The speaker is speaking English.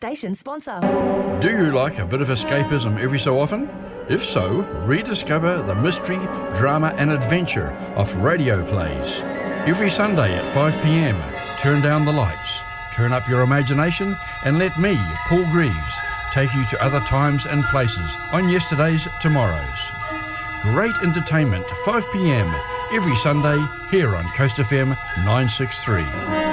station sponsor. Do you like a bit of escapism every so often? If so, rediscover the mystery, drama and adventure of radio plays. Every Sunday at 5 p.m, turn down the lights, turn up your imagination and let me, Paul Greaves, take you to other times and places on yesterday's tomorrows. Great entertainment, 5 p.m, every Sunday here on Coast FM 963.